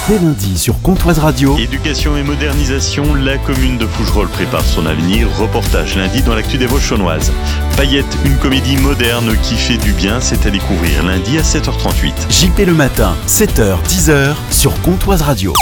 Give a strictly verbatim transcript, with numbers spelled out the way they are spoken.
Dès lundi sur Comtoise Radio. Éducation et modernisation, la commune de Fougerolles prépare son avenir. Reportage lundi dans l'actu des Vosges chaunoises. Paillette, une comédie moderne qui fait du bien, c'est à découvrir lundi à sept heures trente-huit. J P le matin, sept heures dix heures sur Comtoise Radio.